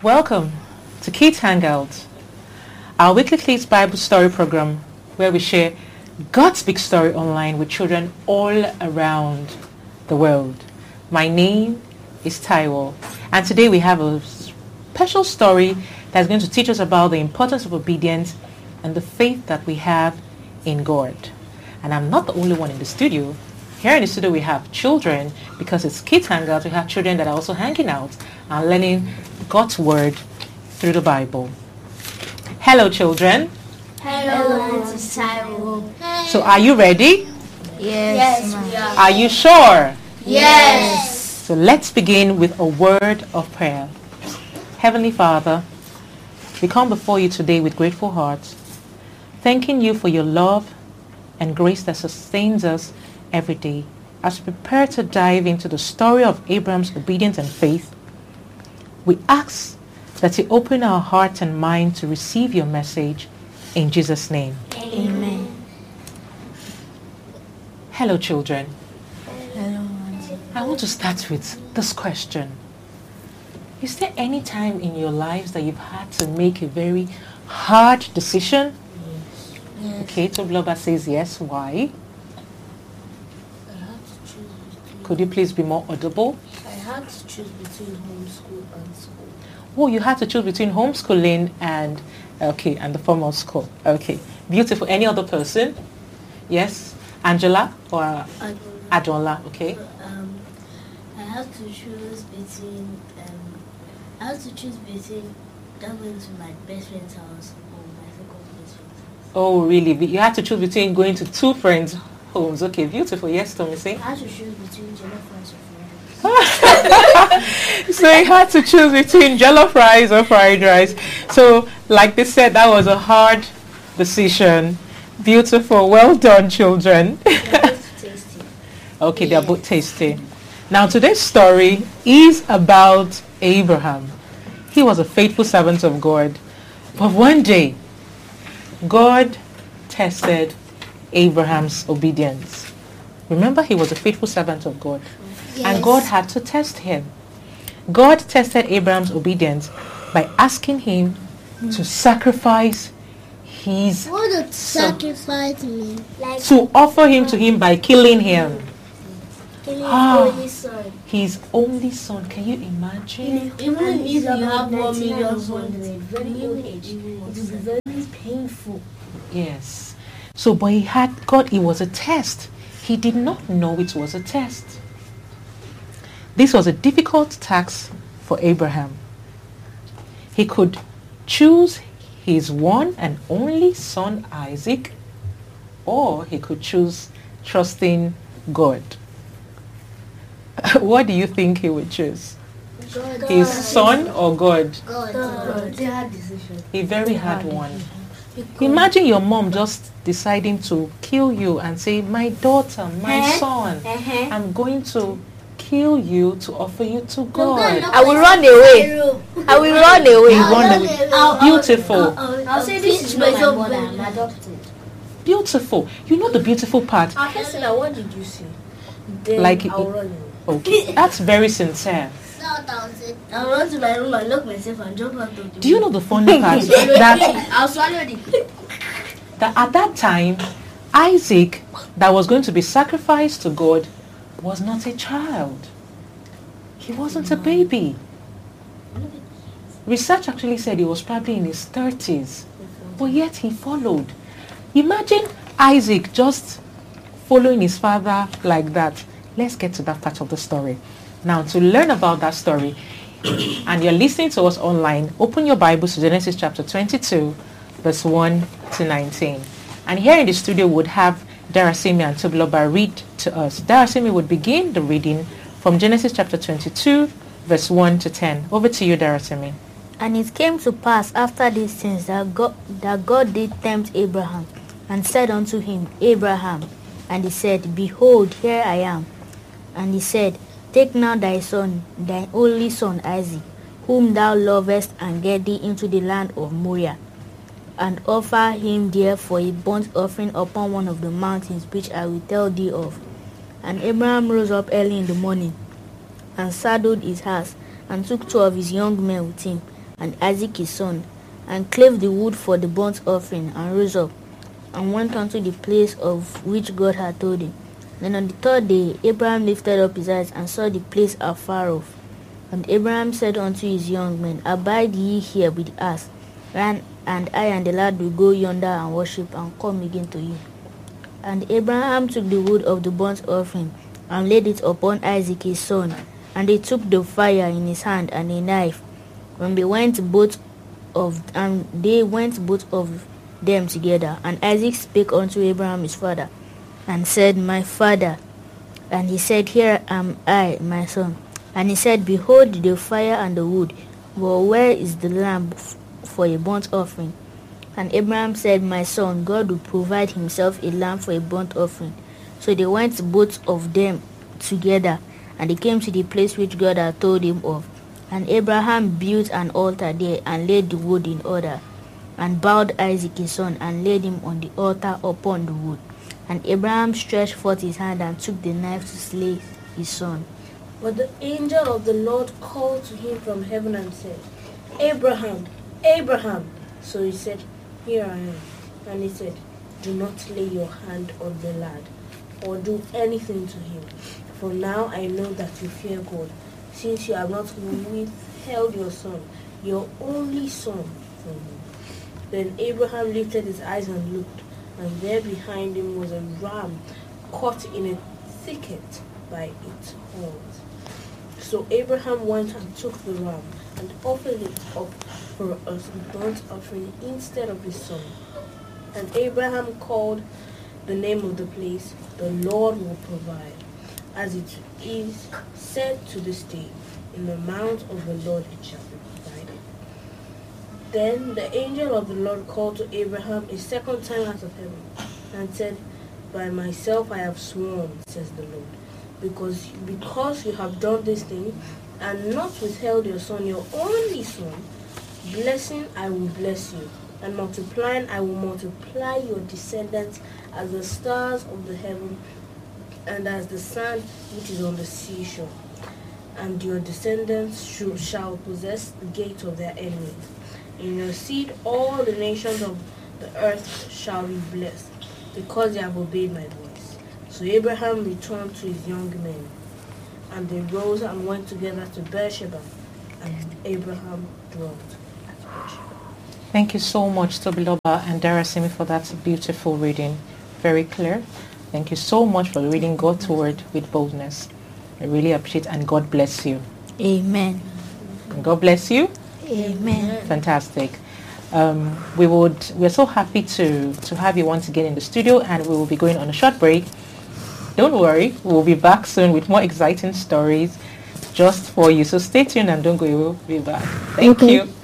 Welcome to Kids Hangout, our weekly Kids Bible story program where we share God's big story online with children all around the world. My name is Taiwo, and today we have a special story that's going to teach us about the importance of obedience and the faith that we have in God. And I'm not the only one in the studio. Here in the studio we have children, because it's Kids Hangout. We have children that are also hanging out and learning God's Word through the Bible. Hello, children. Hello, Mrs. Taiwo. So are you ready? Yes, we are. Are you sure? Yes. So let's begin with a word of prayer. Heavenly Father, we come before you today with grateful hearts, thanking you for your love and grace that sustains us every day. As we prepare to dive into the story of Abraham's obedience and faith, we ask that you open our hearts and mind to receive your message in Jesus' name. Amen. Hello, children. Hello, Auntie. I want to start with this question. Is there any time in your lives that you've had to make a very hard decision? Yes. Okay, Tobloba says yes. Why? I had to choose between. Could you please be more audible? I had to choose between homeschool and school. Oh, you had to choose between homeschooling and the formal school. Okay, beautiful. Any other person? Yes, Angela or Adola? Okay. I had to choose between. I had to choose between going to my best friend's house or my second best friend's house. Oh, really? You had to choose between going to two friends' homes. Okay, beautiful. Yes, Tommy, say. I had to choose between jollof rice or fried rice. So you had to choose between jollof rice or fried rice. So, like they said, that was a hard decision. Beautiful. Well done, children. They're both tasty. Okay, they're both tasty. Now, today's story is about Abraham. He was a faithful servant of God. But one day, God tested Abraham's obedience. Remember, he was a faithful servant of God. Yes. And God had to test him. God tested Abraham's obedience by asking him to sacrifice his What does son, sacrifice mean? Like to offer him to him by killing him. killing Ah. his only son. His only son. Can you imagine? Even if you have 1 million sons, very old age, it will be very painful. Yes. So, but it was a test. He did not know it was a test. This was a difficult task for Abraham. He could choose his one and only son Isaac, or he could choose trusting God. What do you think he would choose? God. His son or God? God. They had decision. A very hard one. Imagine your mom just deciding to kill you and say, my daughter, my son, I'm going to kill you to offer you to God. I will run away. I will run away. You run away. Beautiful. I'll say this is my mother. I'm adopted. Beautiful. You know the beautiful part? Personal, what did you say? Like I'll run away. Okay, that's very sincere. I'll run to my room and lock myself and jump out of the Do you know the funny part? that I'll swallow it. that at that time, Isaac, that was going to be sacrificed to God, was not a child. He wasn't a baby. Research actually said he was probably in his 30s, but yet he followed. Imagine Isaac just following his father like that. Let's get to that part of the story. Now, to learn about that story, and you're listening to us online, open your Bibles to Genesis chapter 22, verse 1 to 19. And here in the studio would have Darasimi and Tobloba read to us. Darasimi would begin the reading from Genesis chapter 22, verse 1 to 10. Over to you, Darasimi. And it came to pass after these things that God did tempt Abraham, and said unto him, Abraham. And he said, Behold, here I am. And he said, Take now thy son, thy only son Isaac, whom thou lovest, and get thee into the land of Moriah, and offer him there for a burnt offering upon one of the mountains which I will tell thee of. And Abraham rose up early in the morning, and saddled his ass, and took 2 of his young men with him, and Isaac his son, and clave the wood for the burnt offering, and rose up, and went unto the place of which God had told him. Then on the third day Abraham lifted up his eyes, and saw the place afar off. And Abraham said unto his young men, Abide ye here with us, and I and the lad will go yonder and worship, and come again to you. And Abraham took the wood of the burnt offering, and laid it upon Isaac his son, and he took the fire in his hand and a knife. When they went both of them together, and Isaac spake unto Abraham his father, and said, My father. And he said, Here am I, my son. And he said, Behold the fire and the wood, but where is the lamb for a burnt offering? And Abraham said, My son, God will provide himself a lamb for a burnt offering. So they went both of them together, and they came to the place which God had told him of. And Abraham built an altar there, and laid the wood in order, and bowed Isaac his son, and laid him on the altar upon the wood. And Abraham stretched forth his hand, and took the knife to slay his son. But the angel of the Lord called to him from heaven and said, Abraham, Abraham. So he said, Here I am. And he said, Do not lay your hand on the lad, or do anything to him. For now I know that you fear God, since you have not withheld your son, your only son, from him. Then Abraham lifted his eyes and looked, and there behind him was a ram caught in a thicket by its horns. So Abraham went and took the ram, and offered it up for a burnt offering instead of his son. And Abraham called the name of the place, The Lord Will Provide, as it is said to this day, In the mount of the Lord it shall be provided. Then the angel of the Lord called to Abraham a second time out of heaven, and said, By myself I have sworn, says the Lord, because you have done this thing, and not withheld your son, your only son, blessing I will bless you, and multiplying I will multiply your descendants as the stars of the heaven, and as the sand which is on the seashore. And your descendants shall possess the gate of their enemies. In your seed all the nations of the earth shall be blessed, because they have obeyed my voice. So Abraham returned to his young men, and they rose and went together to Beersheba, and Abraham dwelt at Beersheba. Thank you so much, Tobiloba and Darasimi, for that beautiful reading. Very clear. Thank you so much for reading God's word with boldness. I really appreciate it, and God bless you. Amen. And God bless you. Amen. Fantastic. We're so happy to have you once again in the studio, and we will be going on a short break. Don't worry, we'll be back soon with more exciting stories just for you. So stay tuned and don't go away. We'll be back. Thank you.